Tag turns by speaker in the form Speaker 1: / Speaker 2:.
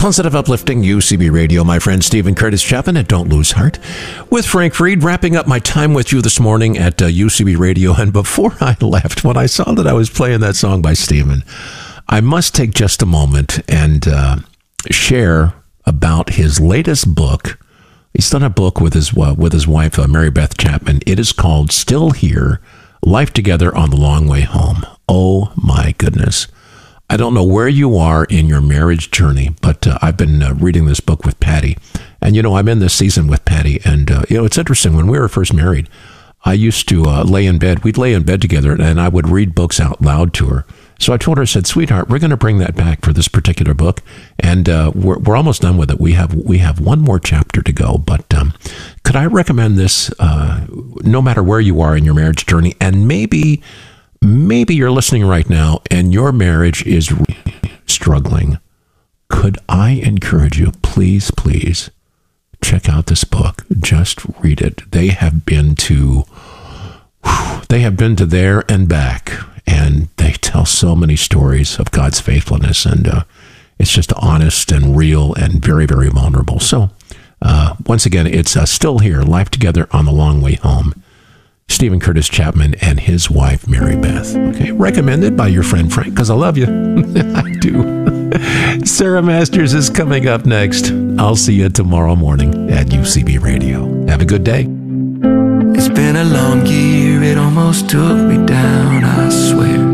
Speaker 1: Positive, uplifting UCB Radio. My friend Stephen Curtis Chapman at Don't Lose Heart with Frank Fried, wrapping up my time with you this morning at UCB Radio. And before I left, when I saw that I was playing that song by Stephen, I must take just a moment and share about his latest book. He's done a book with his wife, Mary Beth Chapman. It is called Still Here, Life Together on the Long Way Home. Oh, my goodness. I don't know where you are in your marriage journey, but I've been reading this book with Patty. And, I'm in this season with Patty. And, it's interesting. When we were first married, I used to lay in bed. We'd lay in bed together, and I would read books out loud to her. So I told her, I said, sweetheart, we're going to bring that back for this particular book. And we're almost done with it. We have one more chapter to go. But could I recommend this no matter where you are in your marriage journey? And maybe you're listening right now and your marriage is struggling. Could I encourage you, please check out this book. Just read it. They have been to there and back, and they tell so many stories of God's faithfulness, and it's just honest and real and very, very vulnerable. So once again, it's Still Here, Life Together on the Long Way Home. Stephen Curtis Chapman and his wife, Mary Beth. Okay, recommended by your friend Frank, because I love you. I do. Sarah Masters is coming up next. I'll see you tomorrow morning at UCB Radio. Have a good day.
Speaker 2: It's been a long year, it almost took me down, I swear.